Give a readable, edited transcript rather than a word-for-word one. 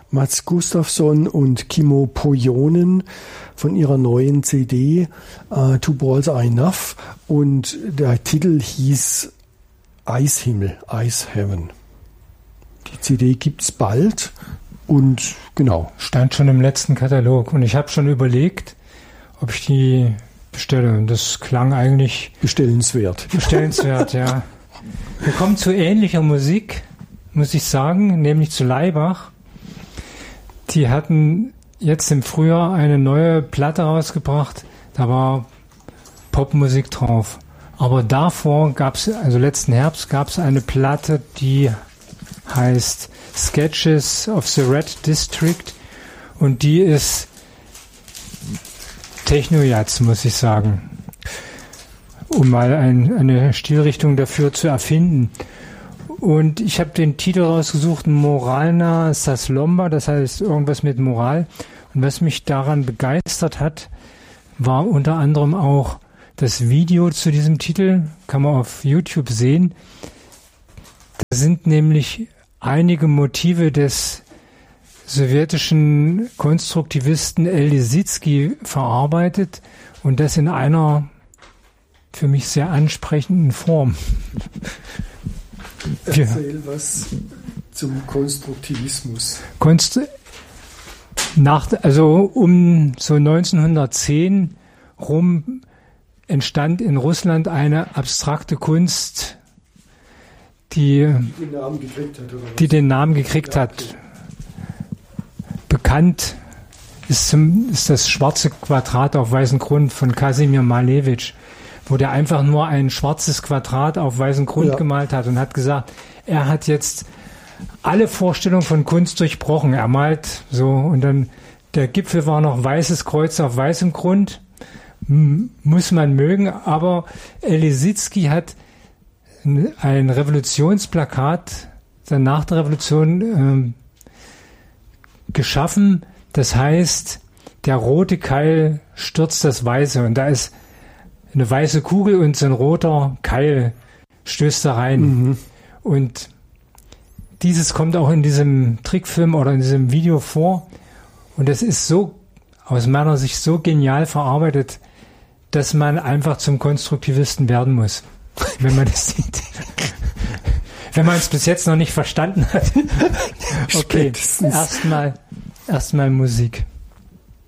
Mats Gustafsson und Kimmo Pohjonen von ihrer neuen CD Two Balls Are Enough, und der Titel hieß Eishimmel, Ice Heaven. Die CD gibt's bald und genau. Stand schon im letzten Katalog und ich habe schon überlegt, ob ich die bestelle. Und das klang eigentlich bestellenswert. Bestellenswert, ja. Wir kommen zu ähnlicher Musik, muss ich sagen, nämlich zu Laibach. Die hatten jetzt im Frühjahr eine neue Platte rausgebracht, da war Popmusik drauf. Aber davor also letzten Herbst gab es eine Platte, die heißt Sketches of the Red District, und die ist Techno-Jazz, muss ich sagen, um mal eine Stilrichtung dafür zu erfinden. Und ich habe den Titel rausgesucht, Moralna Saslomba, das heißt irgendwas mit Moral. Und was mich daran begeistert hat, war unter anderem auch das Video zu diesem Titel, kann man auf YouTube sehen. Da sind nämlich einige Motive des sowjetischen Konstruktivisten El Lissitzky verarbeitet, und das in einer für mich sehr ansprechenden Form. Erzähl was zum Konstruktivismus. Also um so 1910 rum entstand in Russland eine abstrakte Kunst, die den Namen gekriegt hat. Bekannt ist das schwarze Quadrat auf weißem Grund von Kasimir Malevich, wo der einfach nur ein schwarzes Quadrat auf weißem Grund gemalt hat und hat gesagt, er hat jetzt alle Vorstellungen von Kunst durchbrochen. Er malt so, und dann der Gipfel war noch weißes Kreuz auf weißem Grund. Muss man mögen, aber El Lissitzky hat ein Revolutionsplakat dann nach der Revolution geschaffen. Das heißt, der rote Keil stürzt das Weiße, und da ist eine weiße Kugel und so ein roter Keil stößt da rein. Mhm. Und dieses kommt auch in diesem Trickfilm oder in diesem Video vor, und das ist so, aus meiner Sicht, so genial verarbeitet, dass man einfach zum Konstruktivisten werden muss, wenn man das sieht. Wenn man es bis jetzt noch nicht verstanden hat. Okay, erstmal Musik.